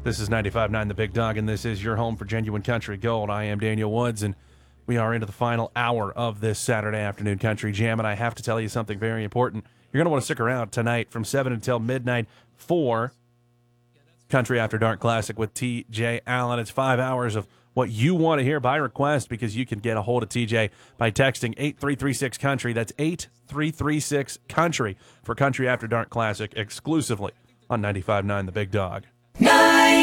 This is 95.9 The Big Dog, and this is your home for genuine country gold. I am Daniel Woods, and we are into the final hour of this Saturday afternoon country jam, and I have to tell you something very important. You're going to want to stick around tonight from 7 until midnight for Country After Dark Classic with TJ Allen. It's 5 hours of what you want to hear by request, because you can get a hold of TJ by texting 8336-COUNTRY. That's 8336-COUNTRY for Country After Dark Classic exclusively on 95.9 The Big Dog.